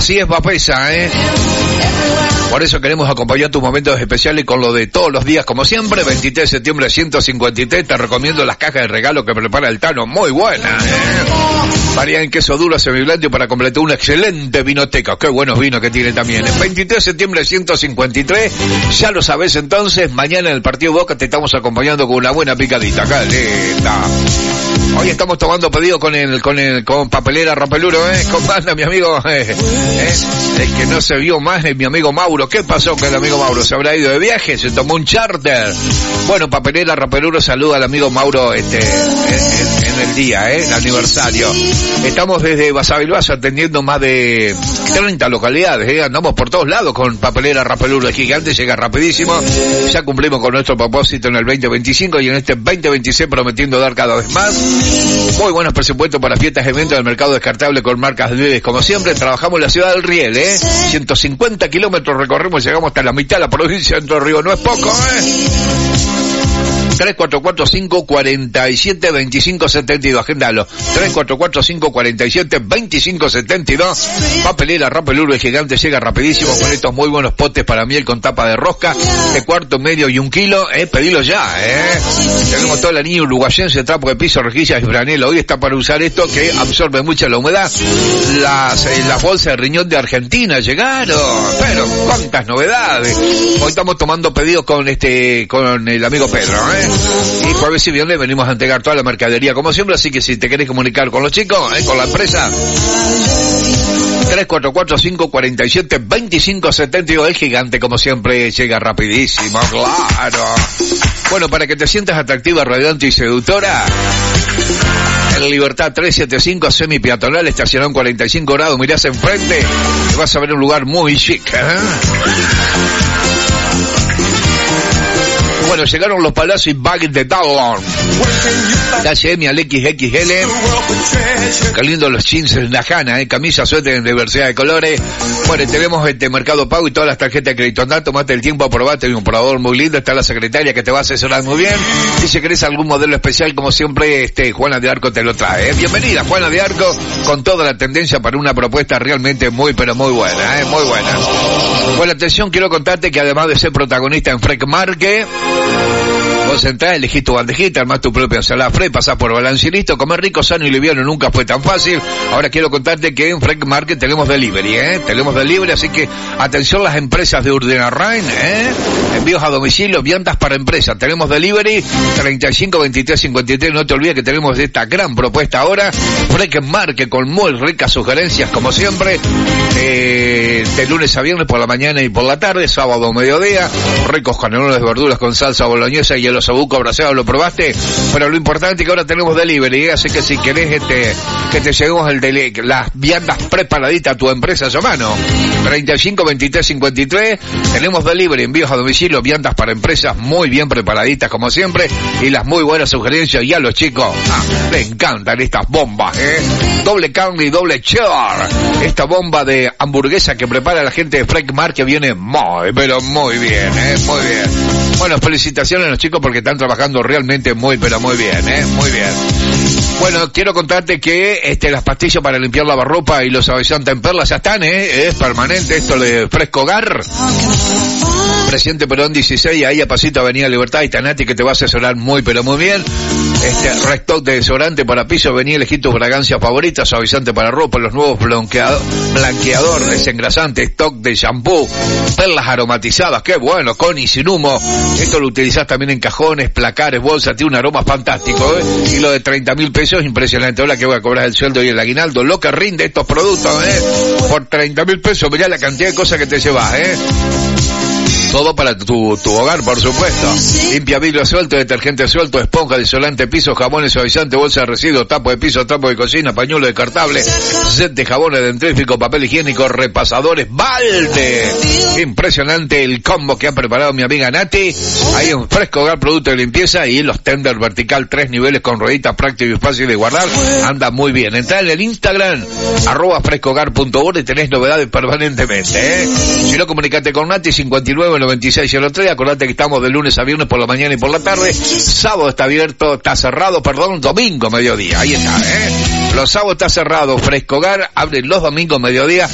Así es, Vapesa, Por eso queremos acompañar tus momentos especiales con lo de todos los días, como siempre. 23 de septiembre 153, te recomiendo las cajas de regalo que prepara el Tano, muy buena, Varía en queso duro, semiblando para completar una excelente vinoteca. Qué buenos vinos que tiene también. El 23 de septiembre 153, ya lo sabes entonces, mañana en el partido Boca te estamos acompañando con una buena picadita. Acá, linda. Hoy estamos tomando pedido con Papelera Rapeluro, ¿Cómo anda mi amigo? Es que no se vio más mi amigo Mauro. ¿Qué pasó con el amigo Mauro? ¿Se habrá ido de viaje? ¿Se tomó un charter? Bueno, Papelera Rapeluro saluda al amigo Mauro en el día, el aniversario. Estamos desde Basavilbaso atendiendo más de 30 localidades, Andamos por todos lados con Papelera Rapeluro. El gigante llega rapidísimo. Ya cumplimos con nuestro propósito en el 2025 y en este 2026 prometiendo dar cada vez más. Muy buenos presupuestos para fiestas y eventos del mercado descartable con marcas líderes. Como siempre, trabajamos en la ciudad del Riel, 150 kilómetros recorrimos, llegamos hasta la mitad de la provincia de Entre Ríos. No es poco, 3445-472572. Agéndalo. 3445-472572. Papelera Rapeluro, el gigante llega rapidísimo con estos muy buenos potes para miel con tapa de rosca de cuarto, medio y 1 kilo. Pedilo ya, Tenemos toda la línea uruguayense, trapo de piso, rejillas y franela. Hoy está para usar esto que absorbe mucha la humedad. Las bolsas de riñón de Argentina llegaron. Pero cuántas novedades. Hoy estamos tomando pedidos con el amigo Pedro, Y jueves y viernes venimos a entregar toda la mercadería como siempre, así que si te querés comunicar con los chicos, con la empresa, 3445-472572. El gigante como siempre llega rapidísimo, claro. Bueno, para que te sientas atractiva, radiante y seductora, en Libertad 375, semi-peatonal, estacionado en 45 grados, mirás enfrente y vas a ver un lugar muy chic, Bueno, llegaron los Palacios y Baggett de Talon. H&M al XXL. Qué lindo los jeans en la Jana, camisa, suéter en diversidad de colores. Bueno, tenemos Mercado Pago y todas las tarjetas de crédito. Andá, tomate el tiempo, aprobate, hay un probador muy lindo. Está la secretaria que te va a asesorar muy bien. Y si querés algún modelo especial, como siempre, Juana de Arco te lo trae. Bienvenida, Juana de Arco, con toda la tendencia para una propuesta realmente muy, pero muy buena, muy buena. Bueno, atención, quiero contarte que además de ser protagonista en Freck Market, vos entrás, elegís tu bandejita, armás tu propia ensalada Freck, pasás por balance y listo. Comer rico, sano y liviano nunca fue tan fácil. Ahora quiero contarte que en Freck Market tenemos delivery, Tenemos delivery, así que atención las empresas de Urdenarrain, envíos a domicilio, viandas para empresas. Tenemos delivery 352353. No te olvides que tenemos esta gran propuesta ahora. Freck Market con muy ricas sugerencias como siempre. De lunes a viernes por la mañana y por la tarde, sábado a mediodía, ricos canelones de verduras con salsa boloñesa y el osobuco abraseado. ¿Lo probaste? Pero lo importante es que ahora tenemos delivery, así que si querés que te lleguemos las viandas preparaditas a tu empresa a mano, 352353, tenemos delivery, envíos a domicilio, viandas para empresas muy bien preparaditas como siempre, y las muy buenas sugerencias. Y a los chicos le encantan estas bombas, doble carne y doble cheddar, esta bomba de hamburguesa que prepara la gente de Freck Market viene muy, pero muy bien, muy bien. Bueno, felicitaciones a los chicos porque están trabajando realmente muy, pero muy bien, muy bien. Bueno, quiero contarte que las pastillas para limpiar lavarropa y los suavizantes en perlas ya están, es permanente esto de Fresco Hogar. Presidente Perón 16, ahí a pasito Avenida Libertad y Tanati, que te va a asesorar muy, pero muy bien. Restock de desodorante para piso, vení a elegir tu fragancia favorita, suavizante para ropa, los nuevos blanqueador, desengrasante, stock de shampoo, perlas aromatizadas, qué bueno, con y sin humo. Esto lo utilizás también en cajones, placares, bolsas, tiene un aroma fantástico, Y lo de 30.000 pesos, impresionante. Ahora que voy a cobrar el sueldo y el aguinaldo, lo que rinde estos productos, por 30.000 pesos, mirá la cantidad de cosas que te llevas, Todo para tu hogar, por supuesto. Limpia vidrio suelto, detergente suelto, esponja, desolante, piso, jabones, suavizante, bolsa de residuos, tapo de piso, trapo de cocina, pañuelo descartable, set de jabones dentrífico, papel higiénico, repasadores, balde. Impresionante el combo que ha preparado mi amiga Nati. Hay un Fresco Hogar, producto de limpieza, y los tender vertical 3 niveles con rueditas, práctico y fácil de guardar. Anda muy bien. Entrá en el Instagram, @frescohogar.org, y tenés novedades permanentemente, Si no, comunicate con Nati, 599603. Acordate que estamos de lunes a viernes por la mañana y por la tarde. Sábado está cerrado, domingo mediodía. Ahí está, Los sábados está cerrado Fresco Hogar, abre los domingos mediodía.